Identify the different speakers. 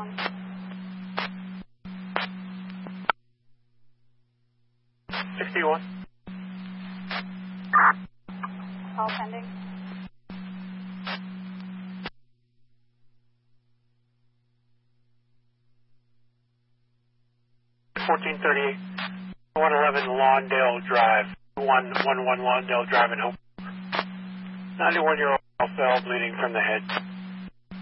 Speaker 1: on.
Speaker 2: 61.
Speaker 1: Call pending.
Speaker 2: Fourteen 111 Lawndale Drive, 111 Lawndale Drive in Hope. 91-year-old fell bleeding from the head.